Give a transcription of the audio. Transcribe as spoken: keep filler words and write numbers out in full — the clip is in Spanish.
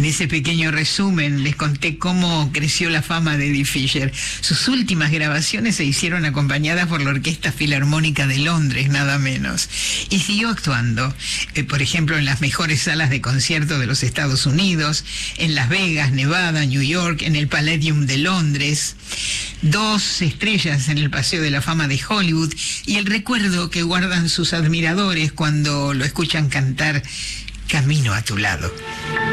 ese pequeño resumen les conté cómo creció la fama de Eddie Fisher. Sus últimas grabaciones se hicieron acompañadas por la Orquesta Filarmónica de Londres, nada menos. Y siguió actuando, eh, por ejemplo, en las mejores salas de concierto de los Estados Unidos, en Las Vegas, Nevada, New York, en el Palladium de Londres, dos estrellas en el Paseo de la Fama de Hollywood, y el recuerdo que guardan sus admiradores cuando lo escuchan cantar Camino a tu lado.